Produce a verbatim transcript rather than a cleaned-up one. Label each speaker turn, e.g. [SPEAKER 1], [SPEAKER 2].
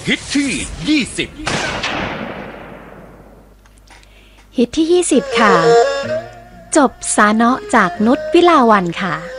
[SPEAKER 1] ฮิตที่ยี่สิบ
[SPEAKER 2] ฮิตที่ยี่สิบค่ะจบสาเนาะจากนุชวิลาวันค่ะ